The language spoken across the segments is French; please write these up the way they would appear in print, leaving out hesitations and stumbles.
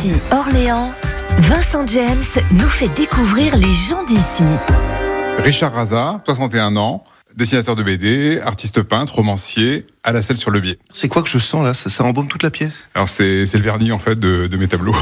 Ici Orléans, Vincent James nous fait découvrir les gens d'ici. Richard Raza, 61 ans, dessinateur de BD, artiste peintre, romancier, à la selle sur le biais. C'est quoi que je sens là ? Ça embaume toute la pièce. Alors c'est le vernis en fait de mes tableaux.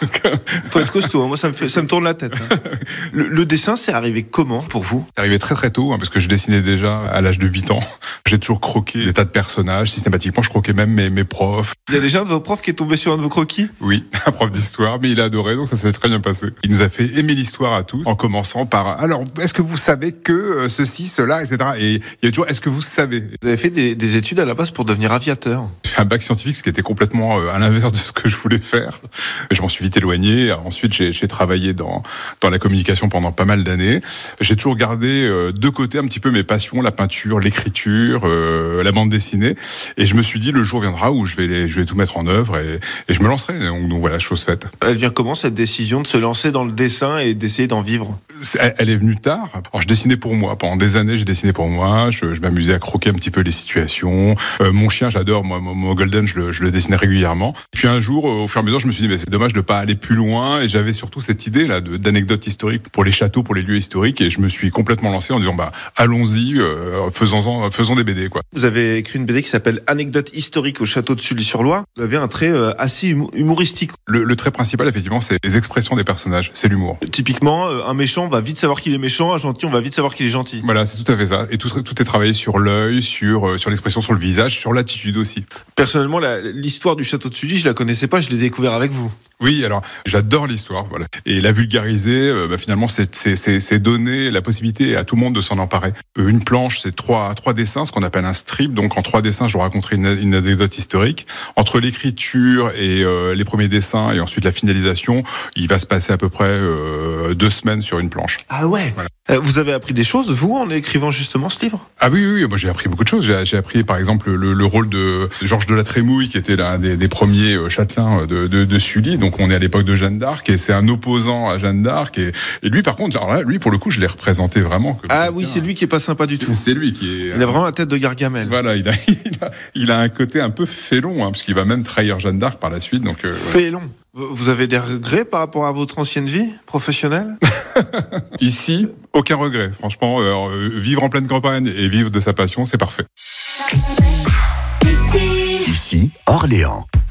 Faut être costaud, hein. Moi ça me tourne la tête. Hein. Le dessin, c'est arrivé comment pour vous ? C'est arrivé très très tôt, parce que je dessinais déjà à l'âge de 8 ans. J'ai toujours croqué des tas de personnages, systématiquement je croquais même mes profs. Il y a déjà un de vos profs qui est tombé sur un de vos croquis ? Oui, un prof d'histoire, mais il a adoré, donc ça s'est très bien passé. Il nous a fait aimer l'histoire à tous, en commençant par « Alors, est-ce que vous savez que ceci, cela, etc. » Et il y a toujours « Est-ce que vous savez ?» Vous avez fait des études à la base pour devenir aviateur. J'ai fait un bac scientifique, ce qui était complètement à l'inverse de ce que je voulais faire. Je m'en suis vite éloigné. Ensuite, j'ai travaillé dans la communication pendant pas mal d'années. J'ai toujours gardé de côté un petit peu mes passions, la peinture, l'écriture, la bande dessinée. Et je me suis dit, le jour viendra où je vais tout mettre en œuvre et je me lancerai. Donc voilà, chose faite. Elle vient comment cette décision de se lancer dans le dessin et d'essayer d'en vivre ? Elle est venue tard. Alors, je dessinais pour moi. Pendant des années, j'ai dessiné pour moi. Je m'amusais à croquer un petit peu les situations. Mon chien, j'adore. Moi, mon Golden, je le dessinais régulièrement. Puis un jour, au fur et à mesure, je me suis dit, mais c'est dommage de pas aller plus loin. Et j'avais surtout cette idée là d'anecdotes historiques pour les châteaux, pour les lieux historiques. Et je me suis complètement lancé en disant, allons-y, faisons des BD, quoi. Vous avez écrit une BD qui s'appelle Anecdotes historiques au château de Sully-sur-Loire. Vous avez un trait assez humoristique. Le trait principal, effectivement, c'est les expressions des personnages. C'est l'humour. Typiquement, un méchant, on va vite savoir qu'il est méchant. Un gentil, on va vite savoir qu'il est gentil. Voilà, c'est tout à fait ça. Et tout est travaillé sur l'œil, sur l'expression sur le visage, sur l'attitude aussi. Personnellement, l'histoire du château de Sully, je la connaissais pas, je l'ai découvert avec vous. Oui, alors j'adore l'histoire, voilà. Et la vulgariser, finalement, c'est donner la possibilité à tout le monde de s'en emparer. Une planche, c'est trois dessins, ce qu'on appelle un strip. Donc en 3 dessins, je vous raconterai une anecdote historique. Entre l'écriture et les premiers dessins et ensuite la finalisation, il va se passer à peu près 2 semaines sur une planche. Ah ouais. Voilà. Vous avez appris des choses, vous, en écrivant justement ce livre ? Ah oui, moi j'ai appris beaucoup de choses. J'ai appris par exemple le rôle de Georges de la Trémouille, qui était l'un des premiers châtelains de Sully. Donc on est à l'époque de Jeanne d'Arc et c'est un opposant à Jeanne d'Arc. Et lui par contre, alors là, lui pour le coup, je l'ai représenté vraiment. Ah oui, c'est lui qui est pas sympa du tout. C'est lui qui est... Il a vraiment la tête de Gargamel. Voilà, il a un côté un peu félon, parce qu'il va même trahir Jeanne d'Arc par la suite. Donc félon. Vous avez des regrets par rapport à votre ancienne vie professionnelle ? Ici, aucun regret. Franchement, vivre en pleine campagne et vivre de sa passion, c'est parfait. Ici Orléans.